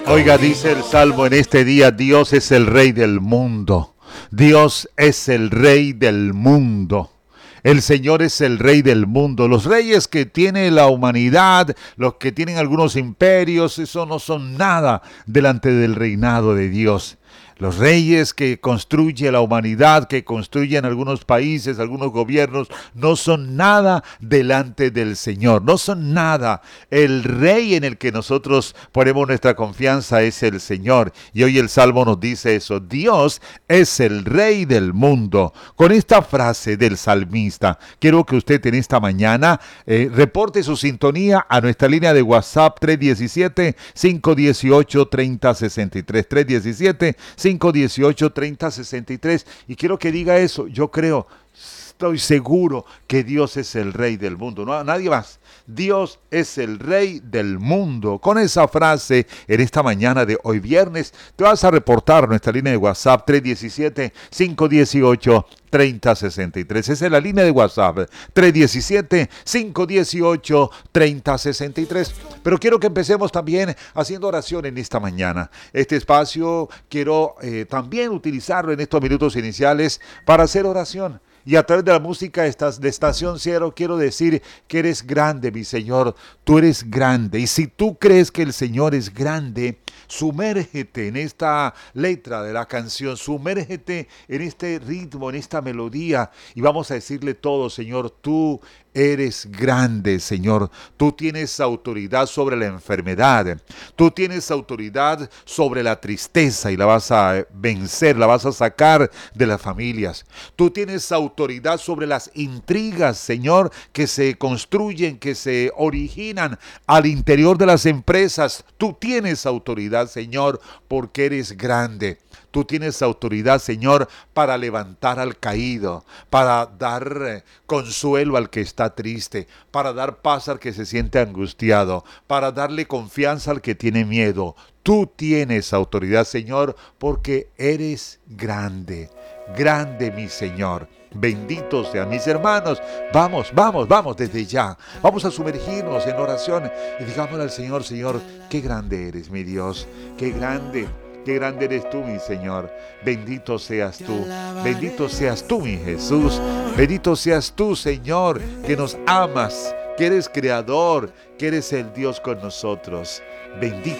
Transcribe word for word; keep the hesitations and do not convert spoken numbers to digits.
Oiga, dice el Salmo en este día, Dios es el Rey del mundo. Dios es el Rey del mundo. El Señor es el Rey del mundo. Los reyes que tiene la humanidad, los que tienen algunos imperios, eso no son nada delante del reinado de Dios. Los reyes que construye la humanidad, que construyen algunos países, algunos gobiernos, no son nada delante del Señor, no son nada. El rey en el que nosotros ponemos nuestra confianza es el Señor. Y hoy el Salmo nos dice eso, Dios es el Rey del mundo. Con esta frase del salmista, quiero que usted en esta mañana eh, reporte su sintonía a nuestra línea de WhatsApp tres diecisiete, cinco dieciocho, treinta sesenta y tres, tres diecisiete, cinco dieciocho, treinta sesenta y tres, y quiero que diga eso. Yo creo, estoy seguro que Dios es el Rey del mundo, no nadie más. Dios es el Rey del mundo. Con esa frase, en esta mañana de hoy viernes, te vas a reportar a nuestra línea de WhatsApp tres diecisiete, cinco dieciocho, treinta sesenta y tres. Esa es la línea de WhatsApp, tres diecisiete, cinco dieciocho, treinta sesenta y tres. Pero quiero que empecemos también haciendo oración en esta mañana. Este espacio quiero eh, también utilizarlo en estos minutos iniciales para hacer oración. Y a través de la música de Estación Cero quiero decir que eres grande, mi Señor. Tú eres grande. Y si tú crees que el Señor es grande, sumérgete en esta letra de la canción. Sumérgete en este ritmo, en esta melodía. Y vamos a decirle todo, Señor, tú eres grande, Señor. Tú tienes autoridad sobre la enfermedad. Tú tienes autoridad sobre la tristeza y la vas a vencer, la vas a sacar de las familias. Tú tienes autoridad sobre las intrigas, Señor, que se construyen, que se originan al interior de las empresas. Tú tienes autoridad, Señor, porque eres grande. Tú tienes autoridad, Señor, para levantar al caído, para dar eh, consuelo al que está triste, para dar paz al que se siente angustiado, para darle confianza al que tiene miedo. Tú tienes autoridad, Señor, porque eres grande, grande, mi Señor. Benditos sean mis hermanos. Vamos, vamos, vamos desde ya. Vamos a sumergirnos en oración y digámosle al Señor, Señor, qué grande eres, mi Dios, qué grande. Qué grande eres tú, mi Señor. Bendito seas tú. Bendito seas tú, mi Jesús. Bendito seas tú, Señor, que nos amas, que eres creador, que eres el Dios con nosotros. Bendito